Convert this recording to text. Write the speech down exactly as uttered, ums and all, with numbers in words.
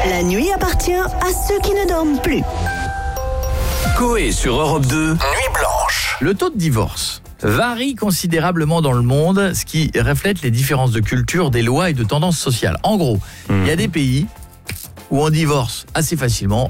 La nuit appartient à ceux qui ne dorment plus. Coé sur Europe deux, Nuit Blanche. Le taux de divorce varie considérablement dans le monde, ce qui reflète les différences de culture, des lois et de tendances sociales. En gros, il mmh. y a des pays où on divorce assez facilement